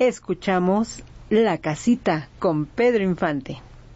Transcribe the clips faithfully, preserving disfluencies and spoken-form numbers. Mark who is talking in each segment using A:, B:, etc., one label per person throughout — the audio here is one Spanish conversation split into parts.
A: Escuchamos La Casita con Pedro Infante.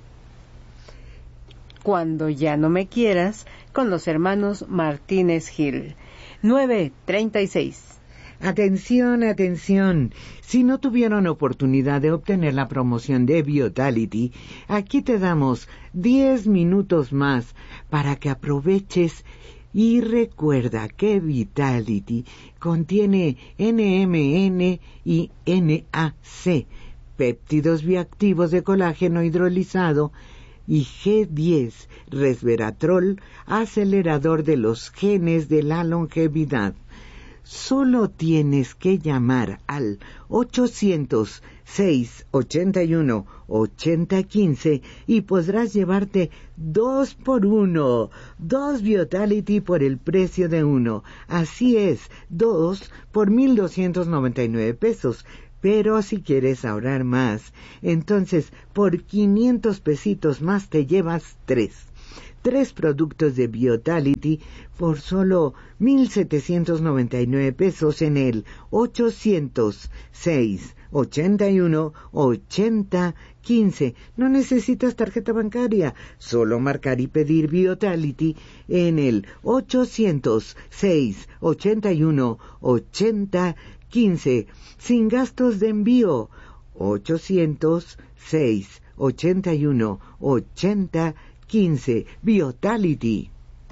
A: Cuando ya no me quieras, con los hermanos Martínez Gil. nueve treinta y seis.
B: Atención, atención. Si no tuvieron oportunidad de obtener la promoción de Vitality, aquí te damos diez minutos más para que aproveches. Y recuerda que Vitality contiene N M N y N A C, péptidos bioactivos de colágeno hidrolizado, y G diez, resveratrol, acelerador de los genes de la longevidad. Solo tienes que llamar al ochocientos, seiscientos ochenta y uno, ochenta quince y podrás llevarte dos por uno, dos Vitality por el precio de uno. Así es, dos por mil doscientos noventa y nueve pesos. Pero si quieres ahorrar más, entonces por quinientos pesitos más te llevas tres. Tres productos de Vitality por solo mil setecientos noventa y nueve pesos en el ochocientos, seiscientos ochenta y uno, ochenta quince. No necesitas tarjeta bancaria, solo marcar y pedir Vitality en el ochocientos, seiscientos ochenta y uno, ochenta quince, sin gastos de envío. ochocientos, seiscientos ochenta y uno, ochenta quince. Vitality.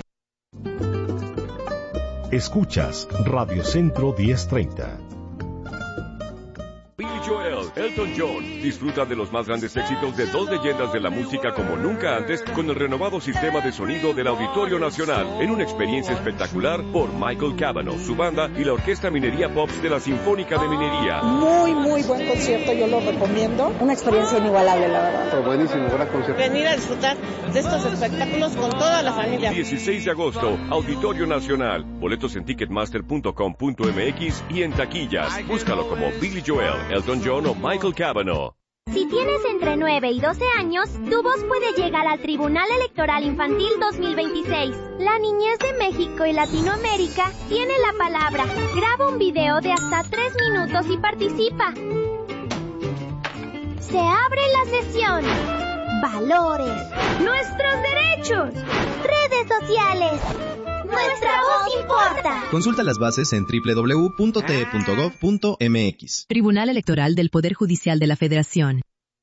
C: Escuchas Radio Centro diez treinta.
D: Billy Joel, Elton John, disfruta de los más grandes éxitos de dos leyendas de la música como nunca antes con el renovado sistema de sonido del Auditorio Nacional en una experiencia espectacular por Michael Cavanaugh, su banda y la Orquesta Minería Pops de la Sinfónica de Minería.
E: Muy, muy buen concierto, yo lo recomiendo. Una experiencia inigualable, la verdad.
F: Fue buenísimo, gran concierto.
G: Venir a disfrutar de estos espectáculos con toda la familia.
D: dieciséis de agosto, Auditorio Nacional. Boletos en ticketmaster punto com punto m x y en taquillas. Búscalo como Billy Joel, Elton John o Michael Cavanaugh.
H: Si tienes entre nueve y doce años, tu voz puede llegar al Tribunal Electoral Infantil dos mil veintiséis. La niñez de México y Latinoamérica tiene la palabra. Graba un video de hasta tres minutos y participa. Se abre la sesión. Valores. Nuestros derechos. Redes sociales. Nuestra voz importa.
I: Consulta las bases en doble u doble u doble u punto t e punto gov punto m x.
J: Tribunal Electoral del Poder Judicial de la Federación.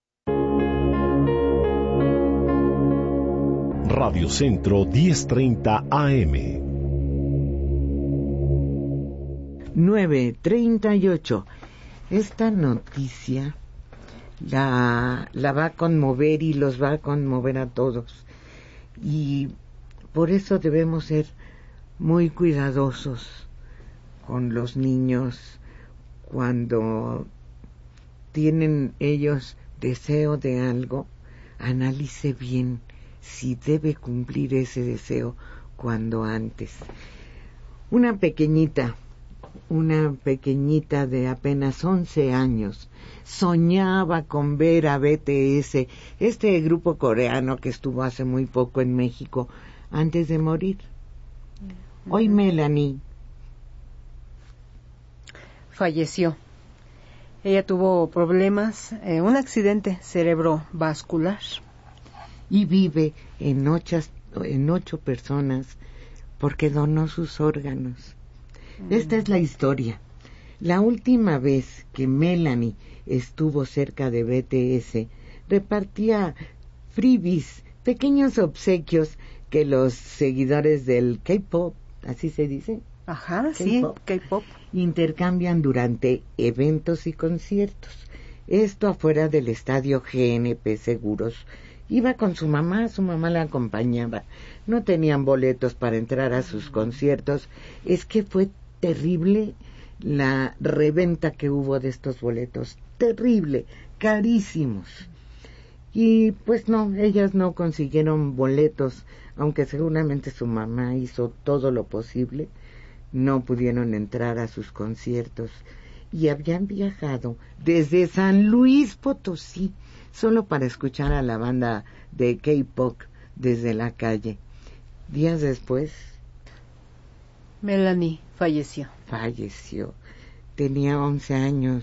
C: Radio Centro diez treinta A M.
B: nueve treinta y ocho. Esta noticia la, la va a conmover y los va a conmover a todos. Y por eso debemos ser muy cuidadosos con los niños cuando tienen ellos deseo de algo. Analice bien si debe cumplir ese deseo cuando antes. Una pequeñita, una pequeñita de apenas once años soñaba con ver a B T S, este grupo coreano que estuvo hace muy poco en México antes de morir. Hoy Melanie
A: falleció. Ella tuvo problemas, eh, un accidente cerebrovascular.
B: Y vive en ocho, en ocho personas porque donó sus órganos. Mm. Esta es la historia. La última vez que Melanie estuvo cerca de B T S, repartía freebies, pequeños obsequios que los seguidores del K-pop, así se dice.
A: Ajá,
B: K-pop,
A: sí, K-pop.
B: Intercambian durante eventos y conciertos. Esto afuera del estadio G N P Seguros. Iba con su mamá, su mamá la acompañaba. No tenían boletos para entrar a sus conciertos. Es que fue terrible la reventa que hubo de estos boletos. Terrible, carísimos. Y pues no, ellas no consiguieron boletos, aunque seguramente su mamá hizo todo lo posible. No pudieron entrar a sus conciertos y habían viajado desde San Luis Potosí solo para escuchar a la banda de K-pop desde la calle. Días después,
A: Melanie falleció.
B: Falleció. Tenía once años.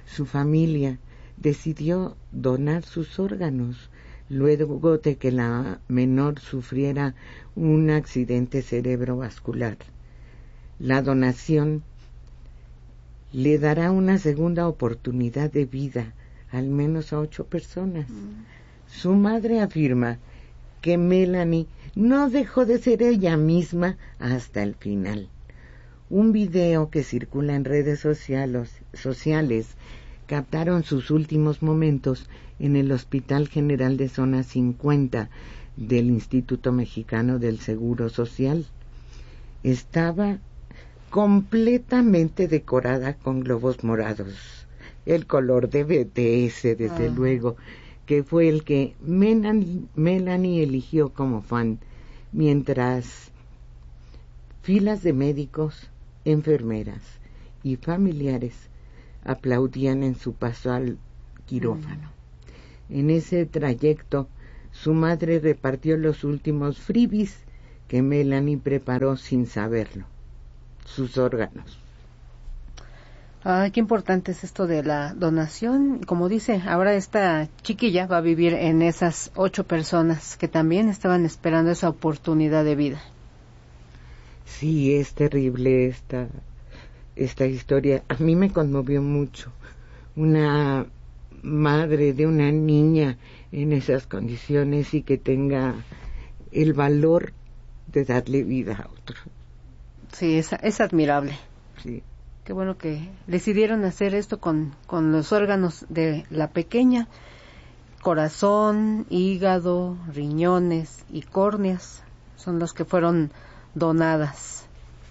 B: su familia decidió donar sus órganos luego de que la menor sufriera un accidente cerebrovascular. La donación le dará una segunda oportunidad de vida, al menos a ocho personas. Mm. Su madre afirma que Melanie no dejó de ser ella misma hasta el final. Un video que circula en redes sociales, sociales captaron sus últimos momentos en el Hospital General de Zona cincuenta del Instituto Mexicano del Seguro Social. Estaba completamente decorada con globos morados, el color de B T S, desde ah. luego, que fue el que Melanie, Melanie eligió como fan, mientras filas de médicos, enfermeras y familiares aplaudían en su paso al quirófano. Mm. En ese trayecto, su madre repartió los últimos freebies que Melanie preparó sin saberlo, sus órganos.
A: Ay, qué importante es esto de la donación. Como dice, ahora esta chiquilla va a vivir en esas ocho personas que también estaban esperando esa oportunidad de vida.
B: Sí, es terrible esta, esta historia. A mí me conmovió mucho. Una madre de una niña en esas condiciones y que tenga el valor de darle vida a otro.
A: Sí, es, es admirable.
B: Sí.
A: Qué bueno que decidieron hacer esto con, con los órganos de la pequeña. Corazón, hígado, riñones y córneas son los que fueron donadas.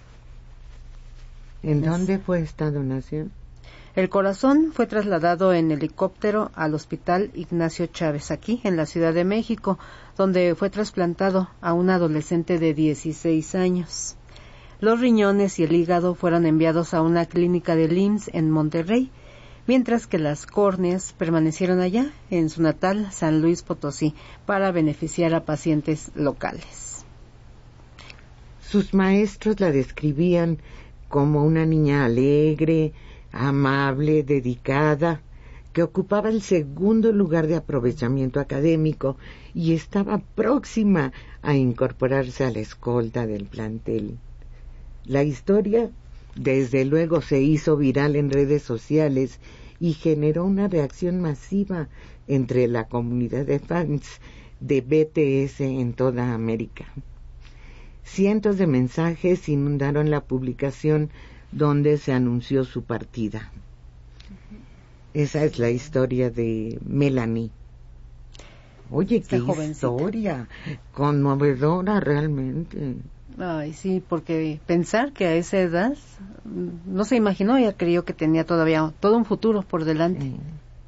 B: ¿En dónde fue esta donación?
A: El corazón fue trasladado en helicóptero al Hospital Ignacio Chávez, aquí en la Ciudad de México, donde fue trasplantado a un adolescente de dieciséis años. Los riñones y el hígado fueron enviados a una clínica del I M S S en Monterrey, mientras que las córneas permanecieron allá, en su natal San Luis Potosí, para beneficiar a pacientes locales.
B: Sus maestros la describían como una niña alegre, amable, dedicada, que ocupaba el segundo lugar de aprovechamiento académico y estaba próxima a incorporarse a la escolta del plantel. La historia, desde luego, se hizo viral en redes sociales y generó una reacción masiva entre la comunidad de fans de B T S en toda América. Cientos de mensajes inundaron la publicación donde se anunció su partida. Esa es la historia de Melanie. Oye,
A: Esta
B: qué
A: jovencita.
B: Historia conmovedora realmente.
A: Ay, sí, porque pensar que a esa edad no se imaginó, ella creyó que tenía todavía todo un futuro por delante.
B: Sí.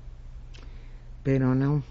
B: Pero no.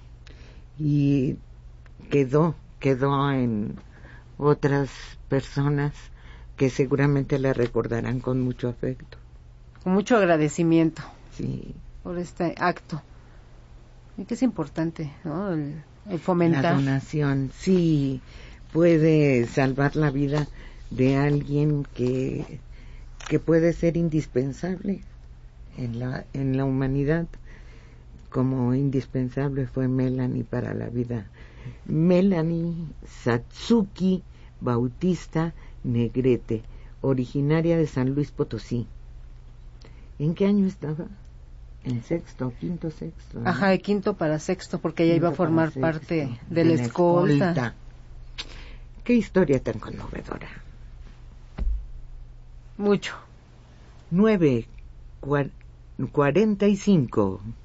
B: Y quedó, quedó en otras personas que seguramente la recordarán con mucho afecto.
A: Con mucho agradecimiento.
B: Sí.
A: Por este acto. Y que es importante, ¿no? El, el fomentar.
B: La donación, sí, puede salvar la vida de alguien que, que puede ser indispensable en la, en la humanidad, como indispensable fue Melanie para la vida. Melanie Satsuki Bautista Negrete, originaria de San Luis Potosí. ¿En qué año estaba? En sexto, quinto, sexto, ¿no?
A: Ajá, de quinto para sexto, porque ella quinto iba a formar parte de la escolta. escolta.
B: Qué historia tan conmovedora.
A: Mucho.
B: Nueve, cuarenta y cinco.